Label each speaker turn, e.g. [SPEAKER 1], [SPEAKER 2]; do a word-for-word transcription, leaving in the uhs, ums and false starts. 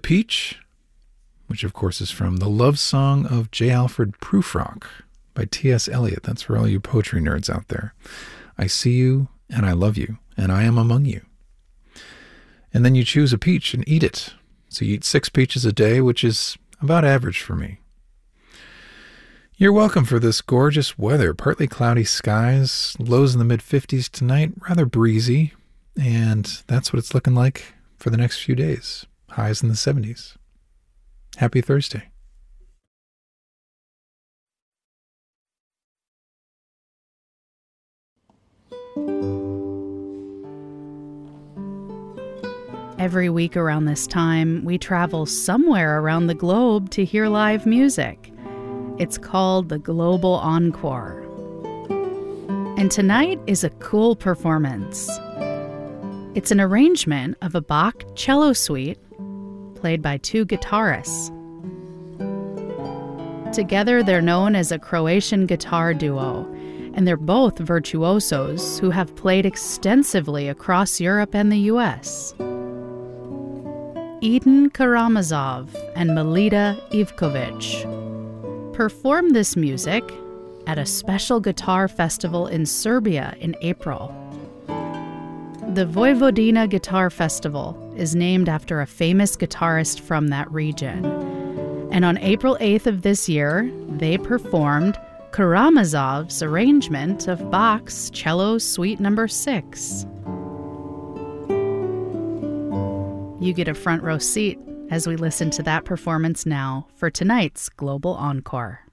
[SPEAKER 1] Peach, which of course is from The Love Song of J. Alfred Prufrock by T S. Eliot. That's for all you poetry nerds out there. I see you, and I love you, and I am among you. And then you choose a peach and eat it. So you eat six peaches a day, which is about average for me. You're welcome for this gorgeous weather. Partly cloudy skies, lows in the mid fifties tonight, rather breezy, and that's what it's looking like for the next few days. Highs in the seventies. Happy Thursday.
[SPEAKER 2] Every week around this time, we travel somewhere around the globe to hear live music. It's called the Global Encore. And tonight is a cool performance. It's an arrangement of a Bach cello suite played by two guitarists. Together, they're known as a Croatian guitar duo, and they're both virtuosos who have played extensively across Europe and the U S. Edin Karamazov and Melita Ivkovic performed this music at a special guitar festival in Serbia in April. The Vojvodina Guitar Festival is named after a famous guitarist from that region. And on April eighth of this year, they performed Karamazov's arrangement of Bach's Cello Suite Number six. You get a front row seat as we listen to that performance now for tonight's Global Encore.